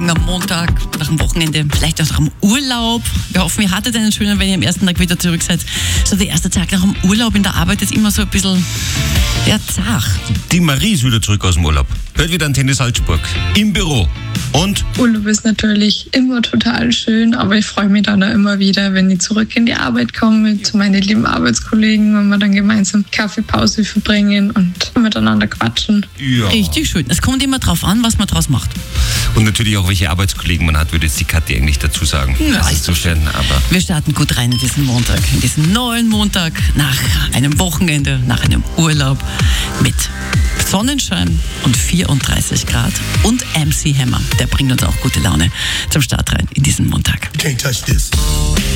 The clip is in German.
Am Montag, nach dem Wochenende, vielleicht auch nach dem Urlaub. Wir hoffen, ihr hattet einen schönen, wenn ihr am ersten Tag wieder zurück seid. So der erste Tag nach dem Urlaub in der Arbeit ist immer so ein bisschen, zart. Die Marie ist wieder zurück aus dem Urlaub. Hört wieder Antenne Salzburg. Im Büro. Und? Urlaub ist natürlich immer total schön, aber ich freue mich dann auch immer wieder, wenn ich zurück in die Arbeit komme, zu meinen lieben Arbeitskollegen, wenn wir dann gemeinsam Kaffeepause verbringen und miteinander quatschen. Ja. Richtig schön. Es kommt immer drauf an, was man draus macht. Und natürlich auch, welche Arbeitskollegen man hat, würde jetzt die Kathi eigentlich dazu sagen. Ja, das ist so schön, aber... Wir starten gut rein in diesen Montag, in diesen neuen Montag, nach einem Wochenende, nach einem Urlaub mit Sonnenschein und 34 Grad und MC Hammer. Der bringt uns auch gute Laune zum Start rein in diesen Montag. Can't touch this.